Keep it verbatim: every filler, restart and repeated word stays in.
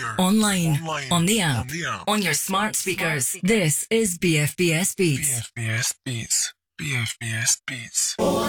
online, online, on the app, on, the app. on your smart speakers. This is B F B S Beats. B F B S Beats. B F B S Beats.